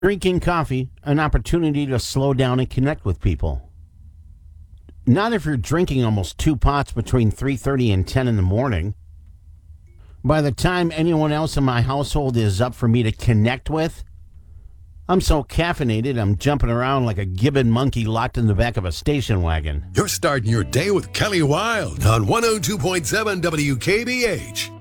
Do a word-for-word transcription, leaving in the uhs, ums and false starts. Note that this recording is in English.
Drinking coffee, an opportunity to slow down and connect with people. Not if you're drinking almost two pots between three thirty and ten in the morning. By the time anyone else in my household is up for me to connect with, I'm so caffeinated I'm jumping around like a gibbon monkey locked in the back of a station wagon. You're starting your day with Kelly Wilde on one oh two point seven W K B H.